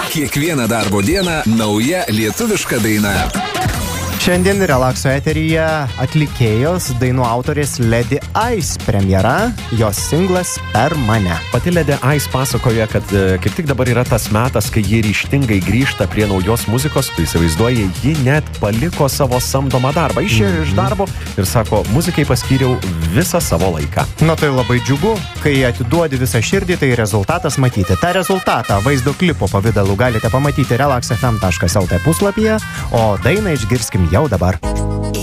Kiekvieną darbo dieną nauja lietuviška daina. Šiandien Relakso eteryje atlikėjos, dainų autorės Lady Ice premjera, jos singlas Per mane. Pati Lady Ice pasakoja, kad kaip tik dabar yra tas metas, kai ji ryžtingai grįžta prie naujos muzikos, tu įsivaizduoji, ji net paliko savo samdomą darbą, išėjo iš darbo ir sako, muzikai paskyriau visą savo laiką. Nu tai labai džiugu, kai atiduodi visą širdį, tai rezultatas matyti. Ta rezultatą vaizdo klipo pavidalu galite pamatyti relaxfm.lt puslapyje, o dainą išgirskim jau dabar.